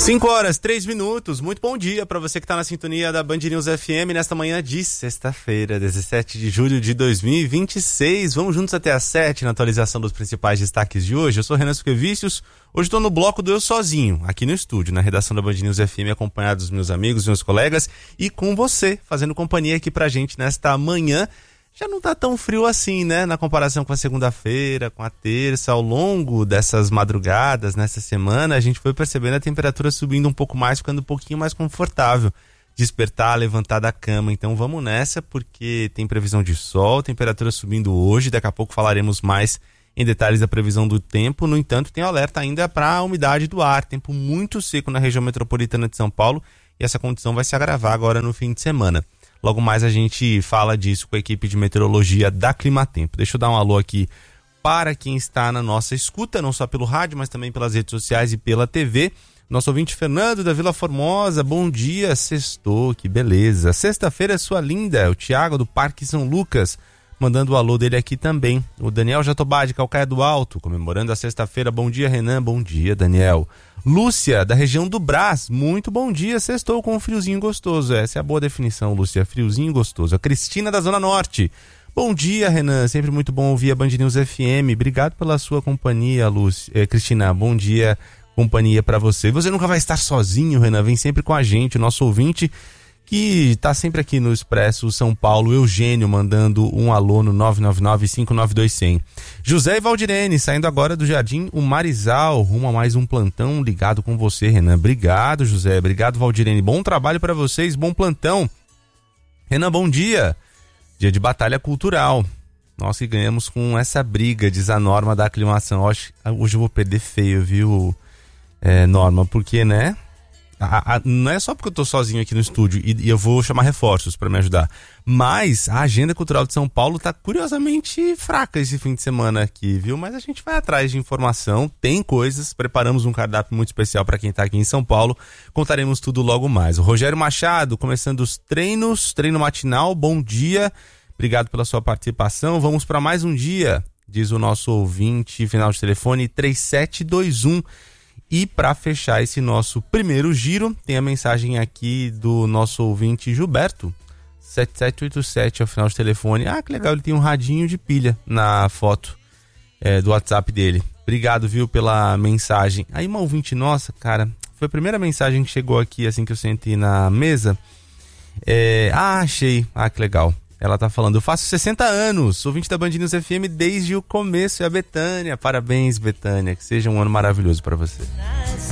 5h03. Muito bom dia para você que está na sintonia da Band News FM nesta manhã de sexta-feira, 17 de julho de 2026. Vamos juntos até às 7 na atualização dos principais destaques de hoje. Eu sou Renan Suquevicius. Hoje estou no bloco do Eu Sozinho, aqui no estúdio, na redação da Band News FM, acompanhado dos meus amigos, meus colegas e com você, fazendo companhia aqui pra gente nesta manhã. Já não tá tão frio assim, né? Na comparação com a segunda-feira, com a terça, ao longo dessas madrugadas, nessa semana, a gente foi percebendo a temperatura subindo um pouco mais, ficando um pouquinho mais confortável. Despertar, levantar da cama. Então vamos nessa, porque tem previsão de sol, temperatura subindo hoje, daqui a pouco falaremos mais em detalhes da previsão do tempo. No entanto, tem alerta ainda para a umidade do ar, tempo muito seco na região metropolitana de São Paulo, e essa condição vai se agravar agora no fim de semana. Logo mais a gente fala disso com a equipe de meteorologia da Climatempo. Deixa eu dar um alô aqui para quem está na nossa escuta, não só pelo rádio, mas também pelas redes sociais e pela TV. Nosso ouvinte Fernando da Vila Formosa, bom dia, sextou, que beleza. Sexta-feira é sua linda, o Thiago do Parque São Lucas, mandando o alô dele aqui também. O Daniel Jatobá de Calcaia do Alto, comemorando a sexta-feira. Bom dia, Renan, bom dia, Daniel. Lúcia, da região do Brás, muito bom dia, sextou com um friozinho gostoso. Essa é a boa definição, Lúcia, friozinho gostoso. A Cristina da Zona Norte, bom dia, Renan, sempre muito bom ouvir a Band News FM. Obrigado pela sua companhia, Lúcia. Cristina, bom dia, companhia pra você. Você nunca vai estar sozinho, Renan, vem sempre com a gente, o nosso ouvinte que tá sempre aqui no Expresso São Paulo, Eugênio, mandando um alô no 999-592-100. José e Valdirene, saindo agora do Jardim o Marizal, rumo a mais um plantão ligado com você, Renan. Obrigado, José, obrigado, Valdirene, bom trabalho para vocês, bom plantão. Renan, bom dia, dia de batalha cultural. Nós que ganhamos com essa briga, diz a Norma da aclimação. Hoje eu vou perder feio, viu, Norma, porque, né? Não é só porque eu tô sozinho aqui no estúdio e eu vou chamar reforços para me ajudar, mas a agenda cultural de São Paulo tá curiosamente fraca esse fim de semana aqui, viu? Mas a gente vai atrás de informação, tem coisas, preparamos um cardápio muito especial para quem tá aqui em São Paulo, contaremos tudo logo mais. O Rogério Machado, começando os treinos, treino matinal, bom dia, obrigado pela sua participação, vamos para mais um dia, diz o nosso ouvinte, final de telefone 3721. E para fechar esse nosso primeiro giro, tem a mensagem aqui do nosso ouvinte Gilberto, 7787 ao final de telefone. Ah, que legal, ele tem um radinho de pilha na foto do WhatsApp dele. Obrigado, viu, pela mensagem. Aí uma ouvinte nossa, cara, foi a primeira mensagem que chegou aqui assim que eu sentei na mesa. Achei. Ah, que legal. Ela tá falando, eu faço 60 anos, ouvinte da Band News FM desde o começo, é a Betânia. Parabéns, Betânia, que seja um ano maravilhoso para você.